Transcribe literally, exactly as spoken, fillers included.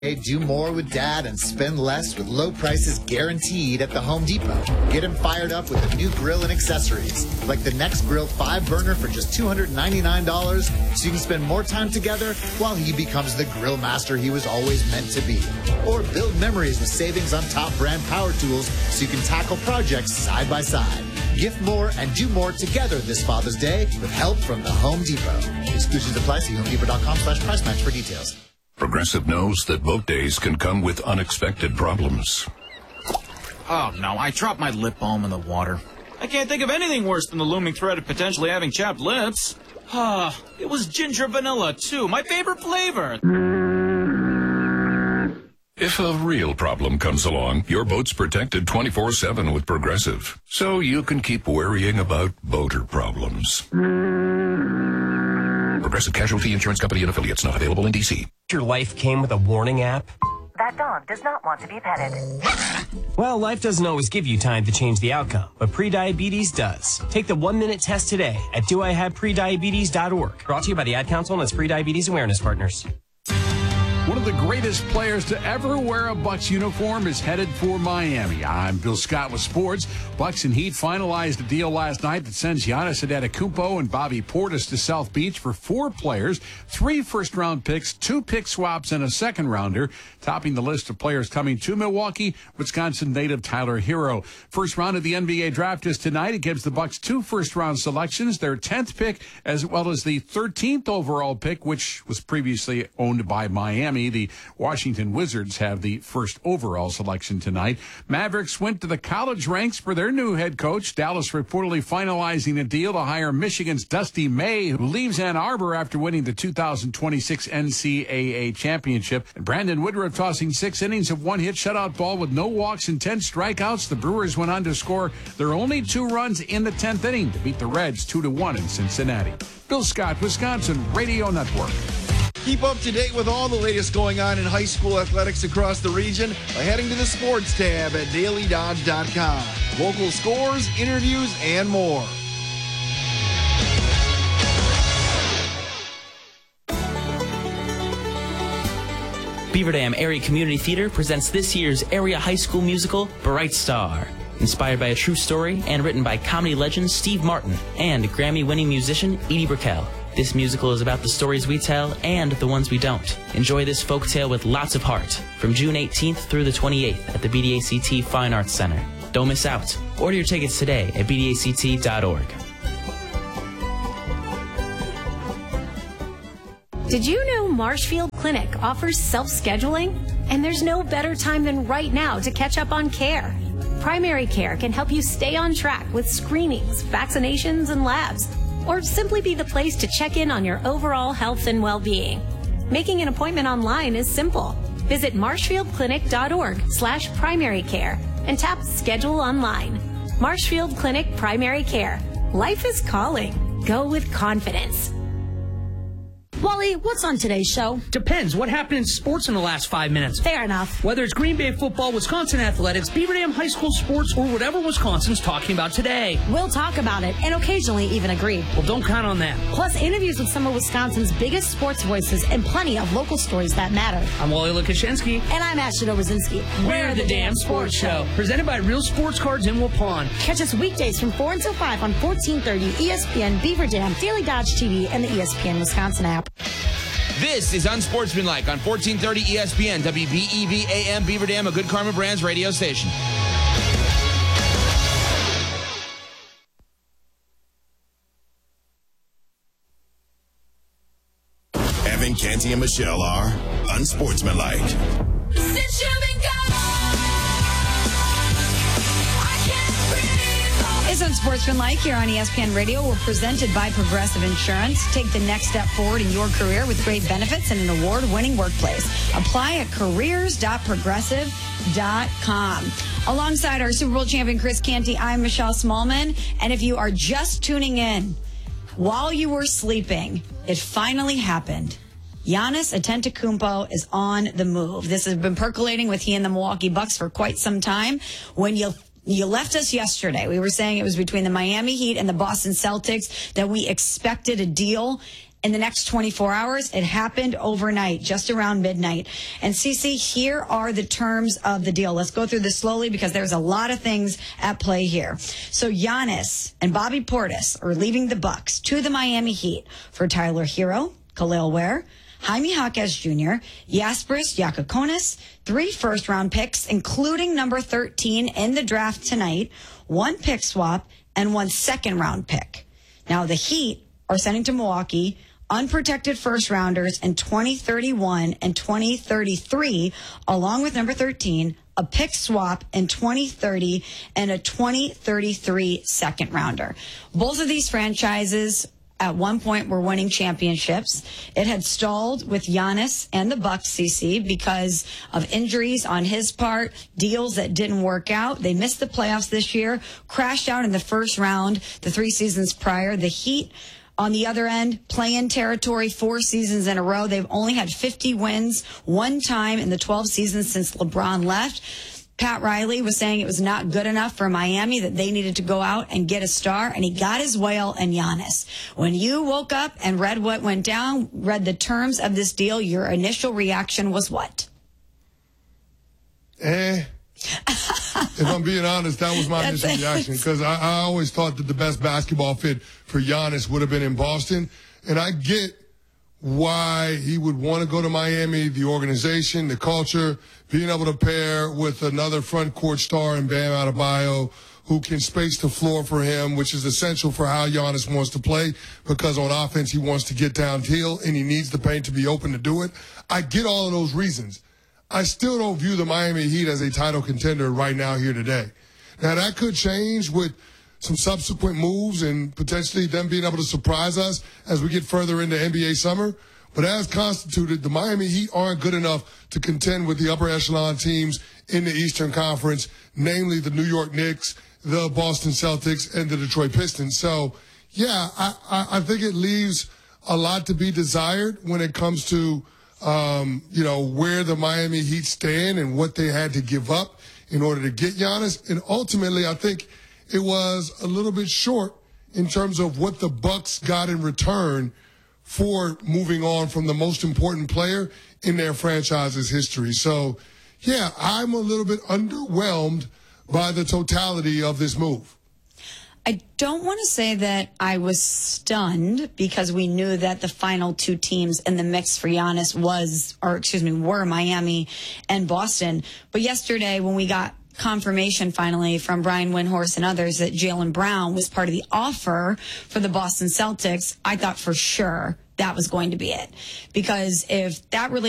Hey, do more with Dad and spend less with low prices guaranteed at the Home Depot. Get him fired up with a new grill and accessories, like the Next Grill five burner for just two hundred ninety-nine dollars, so you can spend more time together while he becomes the grill master he was always meant to be. Or build memories with savings on top brand power tools so you can tackle projects side by side. Gift more and do more together this Father's Day with help from the Home Depot. Exclusions apply. See homedepot.com slash price match for details. Progressive knows that boat days can come with unexpected problems. Oh, no, I dropped my lip balm in the water. I can't think of anything worse than the looming threat of potentially having chapped lips. Ah, it was ginger vanilla, too, my favorite flavor. If a real problem comes along, your boat's protected twenty-four seven with Progressive, so you can keep worrying about boater problems. Progressive Casualty Insurance Company and affiliates, not available in D C. Your life came with a warning app? That dog does not want to be petted. Well, life doesn't always give you time to change the outcome, but prediabetes does. Take the one-minute test today at do I have prediabetes dot org. Brought to you by the Ad Council and its Prediabetes Awareness Partners. One of the greatest players to ever wear a Bucks uniform is headed for Miami. I'm Bill Scott with sports. Bucks and Heat finalized a deal last night that sends Giannis Antetokounmpo and Bobby Portis to South Beach for four players, three first-round picks, two pick swaps, and a second-rounder. Topping the list of players coming to Milwaukee, Wisconsin native Tyler Hero. First round of the N B A draft is tonight. It gives the Bucks two first-round selections, their tenth pick, as well as the thirteenth overall pick, which was previously owned by Miami. The Washington Wizards have the first overall selection tonight. Mavericks went to the college ranks for their new head coach. Dallas reportedly finalizing a deal to hire Michigan's Dusty May, who leaves Ann Arbor after winning the two thousand twenty-six N C double A championship. And Brandon Woodruff tossing six innings of one-hit shutout ball with no walks and ten strikeouts. The Brewers went on to score their only two runs in the tenth inning to beat the Reds two to one in Cincinnati. Bill Scott, Wisconsin Radio Network. Keep up to date with all the latest going on in high school athletics across the region by heading to the sports tab at daily dodge dot com. Local scores, interviews, and more. Beaver Dam Area Community Theater presents this year's area high school musical, Bright Star. Inspired by a true story and written by comedy legend Steve Martin and Grammy-winning musician Edie Brickell. This musical is about the stories we tell and the ones we don't. Enjoy this folktale with lots of heart from June eighteenth through the twenty-eighth at the B D A C T Fine Arts Center. Don't miss out. Order your tickets today at B D A C T dot org. Did you know Marshfield Clinic offers self-scheduling? And there's no better time than right now to catch up on care. Primary care can help you stay on track with screenings, vaccinations, and labs, or simply be the place to check in on your overall health and well-being. Making an appointment online is simple. Visit marshfield clinic dot org slash primary care and tap Schedule Online. Marshfield Clinic Primary Care. Life is calling. Go with confidence. Wally, what's on today's show? Depends. What happened in sports in the last five minutes? Fair enough. Whether it's Green Bay football, Wisconsin athletics, Beaver Dam high school sports, or whatever Wisconsin's talking about today. We'll talk about it, and occasionally even agree. Well, don't count on that. Plus, interviews with some of Wisconsin's biggest sports voices and plenty of local stories that matter. I'm Wally Lukashinsky. And I'm Ashley Oberzinski. We're, We're the, the Damn Sports Show. Presented by Real Sports Cards in Waupun. Catch us weekdays from four until five on fourteen thirty E S P N Beaver Dam, Daily Dodge T V, and the E S P N Wisconsin app. This is Unsportsmanlike on fourteen thirty E S P N, W B E V A M Beaver Dam, a Good Karma Brands radio station. Evan, Canty, and Michelle are Unsportsmanlike. It's Unsportsmanlike here on E S P N Radio. We're presented by Progressive Insurance. Take the next step forward in your career with great benefits and an award-winning workplace. Apply at careers dot progressive dot com. Alongside our Super Bowl champion Chris Canty, I'm Michelle Smallman. And if you are just tuning in, while you were sleeping, it finally happened. Giannis Antetokounmpo is on the move. This has been percolating with he and the Milwaukee Bucks for quite some time. When you You left us yesterday. We were saying it was between the Miami Heat and the Boston Celtics that we expected a deal. in the next twenty-four hours. It happened overnight, just around midnight. And Cece, here are the terms of the deal. Let's go through this slowly because there's a lot of things at play here. So Giannis and Bobby Portis are leaving the Bucks to the Miami Heat for Tyler Hero, Khalil Ware, Jaime Jaquez Junior, Jasperis Yakokonis, three first-round picks, including number thirteen in the draft tonight, one pick swap, and one second-round pick. Now, the Heat are sending to Milwaukee unprotected first-rounders in twenty thirty-one and twenty thirty-three, along with number thirteen, a pick swap in twenty thirty, and a twenty thirty-three second-rounder. Both of these franchises at one point were winning championships. It had stalled with Giannis and the Bucks, C C, because of injuries on his part, deals that didn't work out. They missed the playoffs this year, crashed out in the first round the three seasons prior. The Heat, on the other end, play-in territory four seasons in a row. They've only had fifty wins one time in the twelve seasons since LeBron left. Pat Riley was saying it was not good enough for Miami, that they needed to go out and get a star, and he got his whale in Giannis. When you woke up and read what went down, read the terms of this deal, your initial reaction was what? Eh. If I'm being honest, that was my initial reaction, because I, I always thought that the best basketball fit for Giannis would have been in Boston, and I get why he would want to go to Miami, the organization, the culture, being able to pair with another front court star in Bam Adebayo who can space the floor for him, which is essential for how Giannis wants to play, because on offense he wants to get downhill and he needs the paint to be open to do it. I get all of those reasons. I still don't view the Miami Heat as a title contender right now here today. Now, that could change with some subsequent moves and potentially them being able to surprise us as we get further into N B A summer. But as constituted, the Miami Heat aren't good enough to contend with the upper echelon teams in the Eastern Conference, namely the New York Knicks, the Boston Celtics, and the Detroit Pistons. So, yeah, I, I, I think it leaves a lot to be desired when it comes to, um, you know, where the Miami Heat stand and what they had to give up in order to get Giannis. And ultimately, I think it was a little bit short in terms of what the Bucks got in return for moving on from the most important player in their franchise's history. So, yeah, I'm a little bit underwhelmed by the totality of this move. I don't want to say that I was stunned, because we knew that the final two teams in the mix for Giannis was, or excuse me, were Miami and Boston. But yesterday when we got confirmation finally from Brian Windhorst and others that Jaylen Brown was part of the offer for the Boston Celtics, I thought for sure that was going to be it. Because if that really